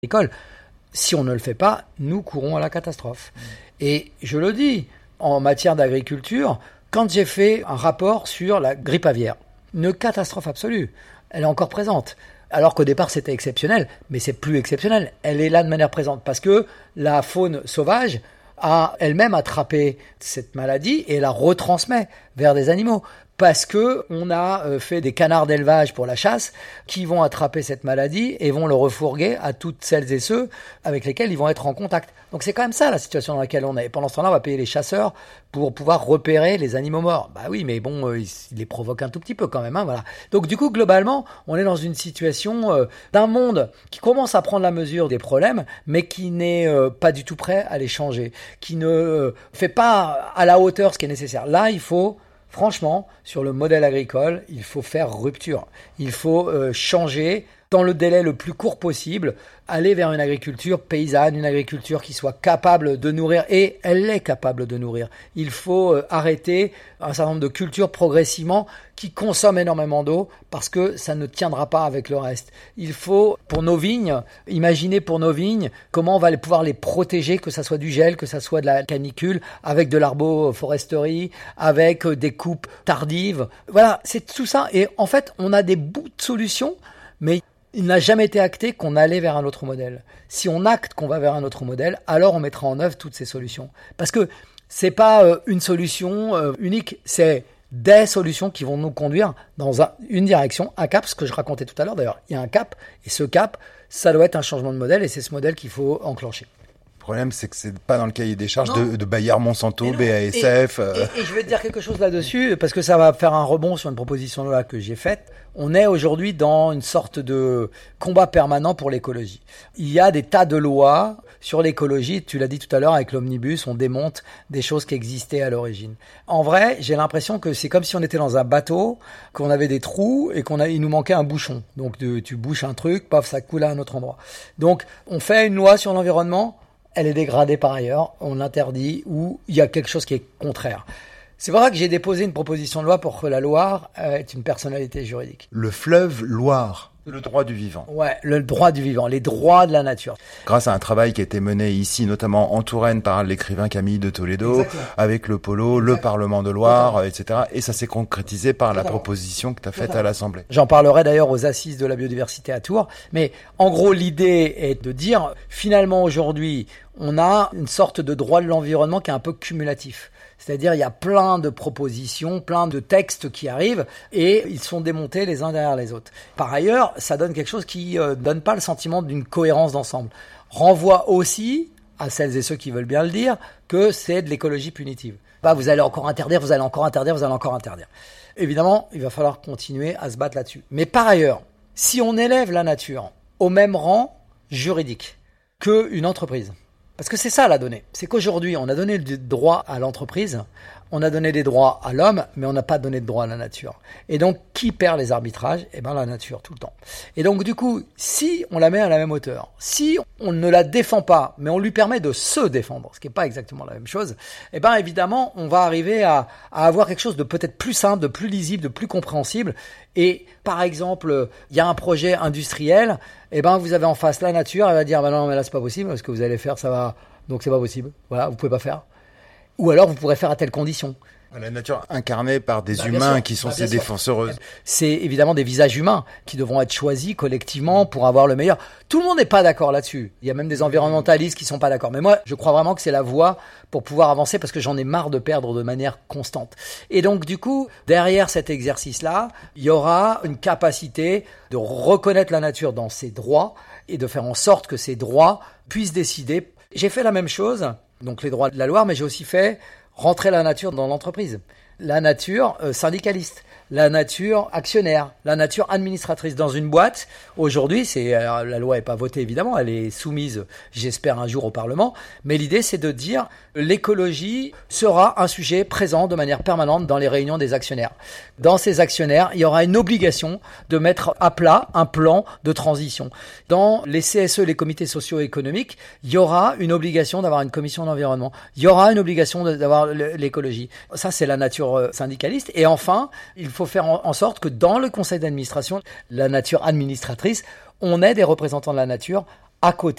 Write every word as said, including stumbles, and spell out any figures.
agricole. Si on ne le fait pas, nous courons à la catastrophe. Mmh. Et je le dis, en matière d'agriculture, quand j'ai fait un rapport sur la grippe aviaire, une catastrophe absolue, elle est encore présente. Alors qu'au départ, c'était exceptionnel, mais c'est plus exceptionnel. Elle est là de manière présente parce que la faune sauvage a elle-même attrapé cette maladie et la retransmet vers des animaux. Parce que on a fait des canards d'élevage pour la chasse qui vont attraper cette maladie et vont le refourguer à toutes celles et ceux avec lesquels ils vont être en contact. Donc c'est quand même ça la situation dans laquelle on est. Et pendant ce temps-là, on va payer les chasseurs pour pouvoir repérer les animaux morts. Bah oui, mais bon, ils les provoquent un tout petit peu quand même. Hein, voilà. Donc du coup, globalement, on est dans une situation euh, d'un monde qui commence à prendre la mesure des problèmes, mais qui n'est euh, pas du tout prêt à les changer, qui ne euh, fait pas à la hauteur ce qui est nécessaire. Là, il faut... Franchement, sur le modèle agricole, il faut faire rupture. Il faut euh, changer dans le délai le plus court possible, aller vers une agriculture paysanne, une agriculture qui soit capable de nourrir, et elle est capable de nourrir. Il faut euh, arrêter un certain nombre de cultures progressivement qui consomment énormément d'eau parce que ça ne tiendra pas avec le reste. Il faut, pour nos vignes, imaginer pour nos vignes comment on va pouvoir les protéger, que ça soit du gel, que ça soit de la canicule, avec de l'arboforesterie, avec des coupes tardives. Voilà, c'est tout ça. Et en fait, on a des bouts de solutions, mais il n'a jamais été acté qu'on allait vers un autre modèle. Si on acte qu'on va vers un autre modèle, alors on mettra en œuvre toutes ces solutions. Parce que c'est pas euh, une solution euh, unique, c'est des solutions qui vont nous conduire dans un, une direction, un cap, ce que je racontais tout à l'heure d'ailleurs. Il y a un cap, et ce cap, ça doit être un changement de modèle, et c'est ce modèle qu'il faut enclencher. Le problème, c'est que c'est pas dans le cahier des charges de, de Bayer, Monsanto, B A S F. Et, euh... et, et je vais te dire quelque chose là-dessus, parce que ça va faire un rebond sur une proposition de loi que j'ai faite. On est aujourd'hui dans une sorte de combat permanent pour l'écologie. Il y a des tas de lois sur l'écologie. Tu l'as dit tout à l'heure avec l'omnibus, on démonte des choses qui existaient à l'origine. En vrai, j'ai l'impression que c'est comme si on était dans un bateau, qu'on avait des trous et qu'on a, il nous manquait un bouchon. Donc de, tu bouches un truc, paf, ça coule à un autre endroit. Donc on fait une loi sur l'environnement. Elle est dégradée par ailleurs, on l'interdit ou il y a quelque chose qui est contraire. C'est pour ça que j'ai déposé une proposition de loi pour que la Loire euh, ait une personnalité juridique. Le fleuve Loire, le droit du vivant. Ouais, le droit du vivant, les droits de la nature. Grâce à un travail qui a été mené ici, notamment en Touraine, par l'écrivain Camille de Toledo, Exactement. Avec le Polo, Exactement. Le Parlement de Loire, Exactement. et cetera. Et ça s'est concrétisé par Exactement. La proposition que tu as faite à l'Assemblée. J'en parlerai d'ailleurs aux assises de la biodiversité à Tours. Mais en gros, l'idée est de dire, finalement aujourd'hui, on a une sorte de droit de l'environnement qui est un peu cumulatif. C'est-à-dire, il y a plein de propositions, plein de textes qui arrivent et ils sont démontés les uns derrière les autres. Par ailleurs, ça donne quelque chose qui euh, donne pas le sentiment d'une cohérence d'ensemble. Renvoie aussi, à celles et ceux qui veulent bien le dire, que c'est de l'écologie punitive. Bah, vous allez encore interdire, vous allez encore interdire, vous allez encore interdire. Évidemment, il va falloir continuer à se battre là-dessus. Mais par ailleurs, si on élève la nature au même rang juridique qu'une entreprise, parce que c'est ça la donnée. C'est qu'aujourd'hui, on a donné le droit à l'entreprise, on a donné des droits à l'homme, mais on n'a pas donné de droit à la nature. Et donc, qui perd les arbitrages ? Eh bien, la nature, tout le temps. Et donc, du coup, si on la met à la même hauteur, si on ne la défend pas, mais on lui permet de se défendre, ce qui n'est pas exactement la même chose, eh bien, évidemment, on va arriver à, à avoir quelque chose de peut-être plus simple, de plus lisible, de plus compréhensible. Et par exemple, il y a un projet industriel, eh ben, vous avez en face la nature, elle va dire, bah non, mais là, c'est pas possible, parce que vous allez faire, ça va, donc c'est pas possible. Voilà, vous pouvez pas faire. Ou alors, vous pourrez faire à telles conditions. La nature incarnée par des bah, humains sûr, qui sont bah, ses défenseuses. C'est évidemment des visages humains qui devront être choisis collectivement pour avoir le meilleur. Tout le monde n'est pas d'accord là-dessus. Il y a même des environnementalistes qui sont pas d'accord. Mais moi, je crois vraiment que c'est la voie pour pouvoir avancer parce que j'en ai marre de perdre de manière constante. Et donc, du coup, derrière cet exercice-là, il y aura une capacité de reconnaître la nature dans ses droits et de faire en sorte que ces droits puissent décider. J'ai fait la même chose, donc les droits de la Loire, mais j'ai aussi fait rentrer la nature dans l'entreprise. La nature euh, syndicaliste, la nature actionnaire, la nature administratrice dans une boîte. Aujourd'hui, c'est alors, la loi n'est pas votée évidemment, elle est soumise, j'espère un jour au Parlement. Mais l'idée, c'est de dire l'écologie sera un sujet présent de manière permanente dans les réunions des actionnaires. Dans ces actionnaires, il y aura une obligation de mettre à plat un plan de transition. Dans les C S E, les comités socio-économiques, il y aura une obligation d'avoir une commission d'environnement. Il y aura une obligation d'avoir l'écologie. Ça, c'est la nature syndicaliste. Et enfin, il faut faire en sorte que dans le conseil d'administration, la nature administratrice, on ait des représentants de la nature à côté